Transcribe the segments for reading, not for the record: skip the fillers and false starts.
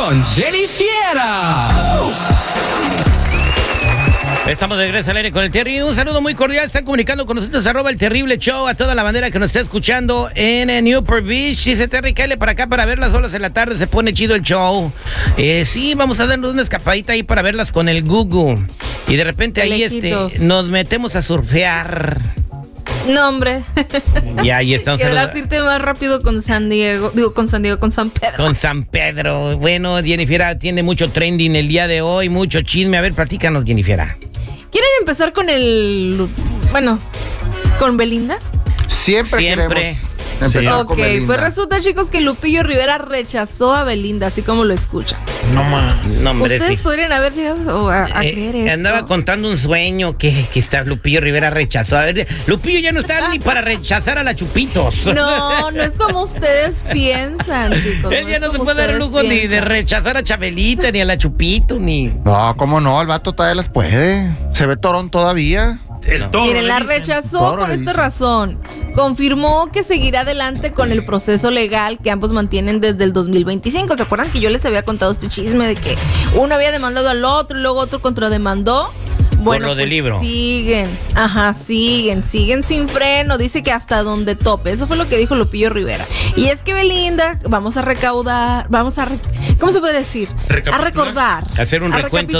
con Jenny Fiera. Estamos de regreso al aire con el Terry. Un saludo muy cordial. Están comunicando con nosotros @el terrible show a toda la bandera que nos está escuchando en Newport Beach. Dice Terry, cáele para acá para ver las olas en la tarde. Se pone chido el show. Sí, vamos a darnos una escapadita ahí para verlas con el Gugu. Y de repente ahí nos metemos a surfear. No, hombre. Y ahí estamos. Querrás irte más rápido con San Diego. Con San Pedro. Con San Pedro. Bueno, Jennifer tiene mucho trending el día de hoy, mucho chisme. A ver, platícanos, Jennifer. ¿Quieren empezar con con Belinda? Siempre. Queremos empezar con Belinda. Pues resulta, chicos, que Lupillo Rivera rechazó a Belinda, así como lo escuchan. No más. No, hombre, ustedes podrían haber llegado a creer eso. Andaba contando un sueño que Lupillo Rivera rechazó. A ver, Lupillo ya no está ni para rechazar a la Chupitos. No es como ustedes piensan, chicos. Él ya no se puede dar el lujo ni de rechazar a Chabelita, ni a la Chupito, ni... No, ¿cómo no? El vato todavía las puede. Se ve torón todavía. Miren, la rechazó por esta razón. Confirmó que seguirá adelante con el proceso legal que ambos mantienen desde el 2025. ¿Se acuerdan que yo les había contado este chisme de que uno había demandado al otro y luego otro contrademandó? Bueno, por lo del libro. Siguen sin freno. Dice que hasta donde tope. Eso fue lo que dijo Lupillo Rivera. Y es que Belinda, vamos a recaudar, ¿cómo se puede decir? A recordar. Hacer un recuento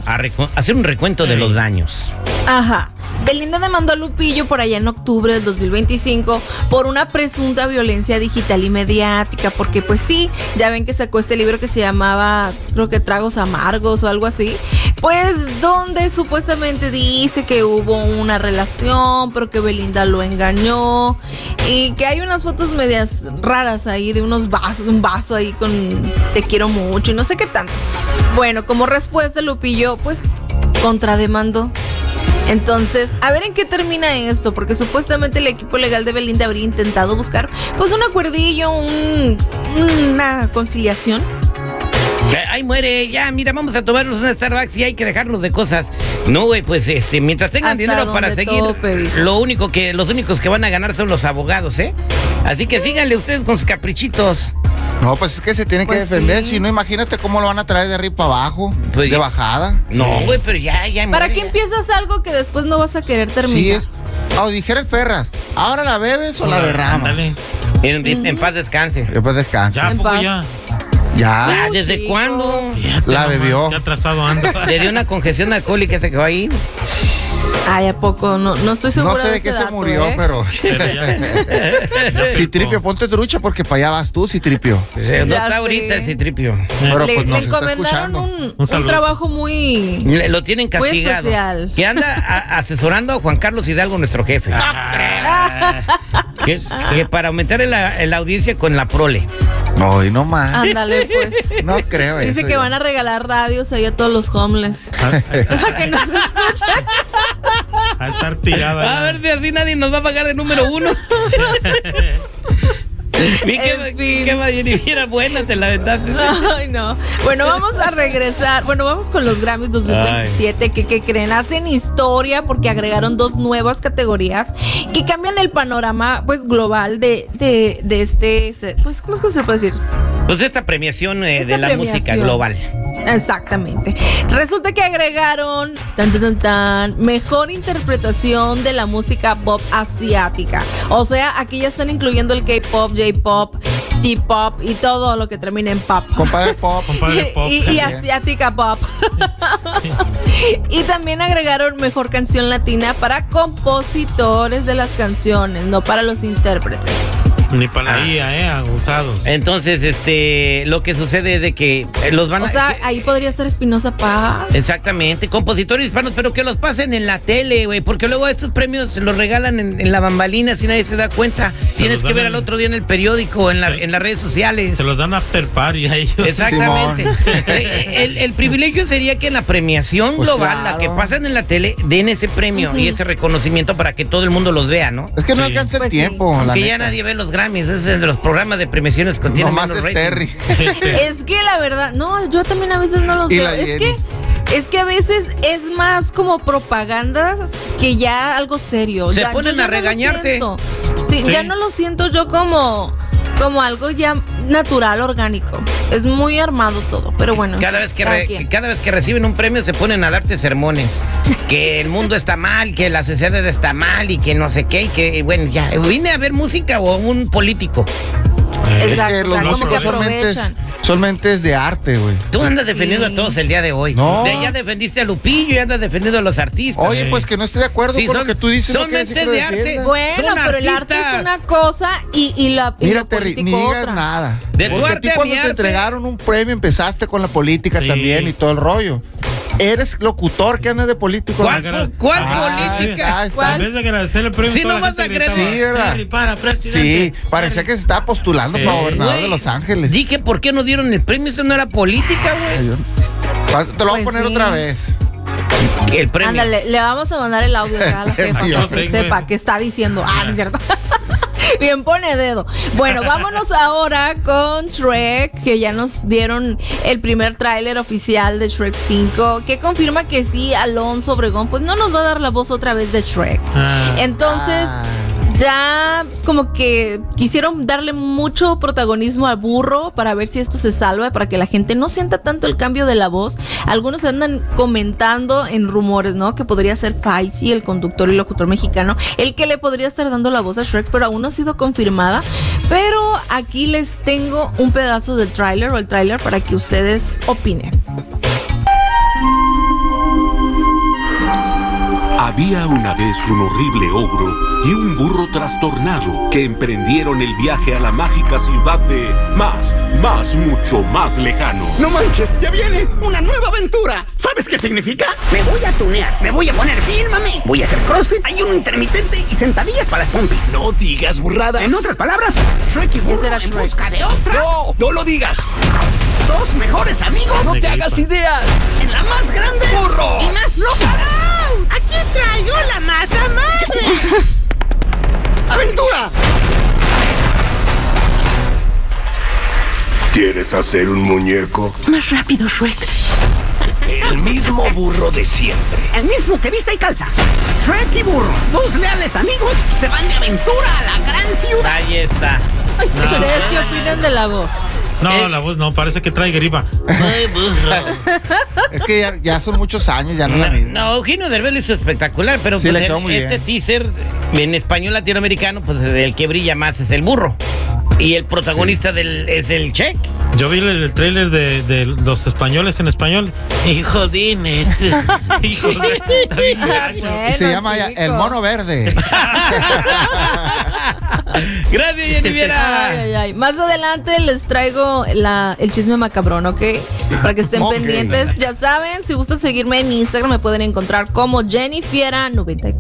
de los daños. Ajá. Belinda demandó a Lupillo por allá en octubre del 2025 por una presunta violencia digital y mediática, porque pues sí, ya ven que sacó este libro que se llamaba, creo que Tragos Amargos o algo así, pues donde supuestamente dice que hubo una relación, pero que Belinda lo engañó y que hay unas fotos medias raras ahí de un vaso ahí con te quiero mucho y no sé qué tanto. Bueno, como respuesta Lupillo pues contrademandó. Entonces, a ver en qué termina esto, porque supuestamente el equipo legal de Belinda habría intentado buscar pues un acuerdillo, una conciliación. Ahí muere, ya, mira, vamos a tomarnos una Starbucks y hay que dejarnos de cosas. No, güey, pues mientras tengan dinero para seguir, los únicos que van a ganar son los abogados, ¿eh? Así que síganle ustedes con sus caprichitos. No, pues es que se tienen que defender, si no, imagínate cómo lo van a traer de arriba para abajo, pues de bajada. No, güey, pero ya. ¿Para qué empiezas algo que después no vas a querer terminar? Sí, dijera el Ferras, ¿ahora la bebes o la derramas? En paz descanse. En paz descanse. Ya. ¿Desde cuándo? La bebió. Qué atrasado anda. Le dio una congestión alcohólica, se quedó ahí. Ay, ¿a poco? No estoy segura. No sé de qué se murió, pero... Citripio, ponte trucha porque para allá vas tú, Citripio. No está ahorita el Citripio. Pero pues le encomendaron un trabajo muy... Lo tienen castigado. Muy especial. Que anda asesorando a Juan Carlos Hidalgo, nuestro jefe. Que para aumentar la audiencia con la prole. Hoy no más. Ándale, pues. No creo eso. Dice que van a regalar radios ahí a todos los homeless. Para que nos escuchen. A estar tirada. A ver si así nadie nos va a pagar de número 1. Qué Jennifer buena te la aventaste. Ay, no. Bueno, vamos a regresar. Bueno, vamos con los Grammys 2027 que creen, hacen historia porque agregaron 2 nuevas categorías que cambian el panorama pues global de este, pues ¿cómo se puede decir? Pues esta premiación de la música global. Exactamente. Resulta que agregaron mejor interpretación de la música pop asiática. O sea, aquí ya están incluyendo el K-pop, J-pop, C-pop y todo lo que termina en pop. Compadre pop. Y asiática pop. Y también agregaron mejor canción latina para compositores de las canciones, no para los intérpretes. Ni para la IA, abusados. Entonces, lo que sucede es de que los van a... O sea, ahí podría estar Espinosa Paz. Exactamente, compositores hispanos, pero que los pasen en la tele, güey, porque luego estos premios los regalan en la bambalina si nadie se da cuenta. Tienes que ver al otro día en el periódico, en las redes sociales. Se los dan after party a ellos. Exactamente. El privilegio sería que en la premiación pues global, claro, la que pasan en la tele, den ese premio y ese reconocimiento para que todo el mundo los vea, ¿no? Es que no alcanza el tiempo. Porque ya nadie ve los Grammys, ese es de los programas de premiaciones que tienen menos rating. Terry. Es que la verdad, no, yo también a veces no los veo. Es que a veces es más como propaganda que ya algo serio. Se ponen a regañarte. Sí, ya no lo siento yo como como algo ya natural, orgánico. Es muy armado todo, pero bueno. Cada vez que reciben un premio se ponen a darte sermones. Que el mundo está mal, que la sociedad está mal y que no sé qué. Y que, bueno, ya, ¿vine a ver música o un político? Exacto, es que los como que músicos son mentes de arte, güey. Tú andas defendiendo a todos el día de hoy. No. Ya defendiste a Lupillo y andas defendiendo a los artistas. Oye, pues que no estoy de acuerdo con lo que tú dices. Son mentes de arte. Bueno, son pero el arte es una cosa y la Mira, lo Terry, político ni digas otra. nada. De tu porque arte a ti a cuando mi te arte. entregaron un premio empezaste con la política Sí. también y todo el rollo. Eres locutor que andas de político. ¿Cuál política? Ahí está. En vez de agradecer el premio, Sí, toda no la vas a gente gritaba, agradecer. Sí, ¿verdad? Terry, para, Sí, presidente. parecía Terry. que se estaba postulando para gobernador de Güey, Los Ángeles. Dije, ¿por qué no dieron el premio? Eso no era política, güey. Ay, te lo voy a Pues poner sí. otra vez. El premio. Ándale, le vamos a mandar el audio acá a la jefa Yo para que tengo, sepa qué está diciendo. Ah, no es cierto. Bien, pone dedo. Bueno, vámonos ahora con Shrek, que ya nos dieron el primer tráiler oficial de Shrek 5, que confirma que sí, Alonso Obregón, pues no nos va a dar la voz otra vez de Shrek. Entonces, ya como que quisieron darle mucho protagonismo al burro para ver si esto se salva, para que la gente no sienta tanto el cambio de la voz. Algunos andan comentando en rumores, ¿no? Que podría ser Faisy, el conductor y locutor mexicano, el que le podría estar dando la voz a Shrek, pero aún no ha sido confirmada. Pero aquí les tengo un pedazo del tráiler o el tráiler para que ustedes opinen. Había una vez un horrible ogro y un burro trastornado que emprendieron el viaje a la mágica ciudad de mucho más lejano. ¡No manches! ¡Ya viene! ¡Una nueva aventura! ¿Sabes qué significa? Me voy a tunear, me voy a poner bien mamé. Voy a hacer crossfit, ayuno intermitente y sentadillas para las pompis. No digas burradas. En otras palabras, Shrek y burro Ese era en Shrek. busca de otra. No lo digas. Dos mejores amigos. No te hagas ideas. En la más grande ¡Burro! y más loca. ¡Aquí traigo la masa madre! ¡Aventura! ¿Quieres hacer un muñeco? Más rápido, Shrek. El mismo burro de siempre. El mismo que vista y calza. Shrek y burro, dos leales amigos, se van de aventura a la gran ciudad. Ahí está. Ay, ¿Ustedes qué opinan de la voz? No, la voz no, parece que trae gripa. Ay, burro. Es que ya son muchos años, ya no es la misma. No, Eugenio Derbez lo hizo espectacular, pero Sí, pues le quedó muy este bien. teaser en español latinoamericano, pues el que brilla más es el burro. Y el protagonista es el Check. Yo vi el tráiler de los españoles en español. Hijo, dime. Hijo de... Está bien gacho. Y se llama ya El Mono Verde. Gracias, Jennifer. Ay. Más adelante les traigo el chisme macabrón, ¿ok? Para que estén Ok. pendientes. Ya saben, si gustan seguirme en Instagram, me pueden encontrar como Jennifiera94.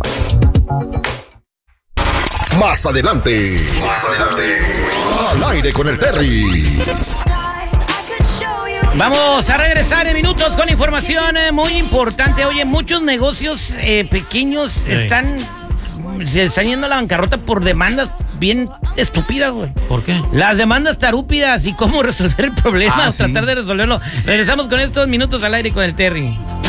Más adelante. Al aire con el Terry. Vamos a regresar en minutos con información muy importante. Oye, muchos negocios pequeños se están yendo a la bancarrota por demandas bien estúpidas, güey. ¿Por qué? Las demandas tarúpidas y cómo resolver el problema o sí. tratar de resolverlo. Regresamos con estos minutos al aire con el Terry.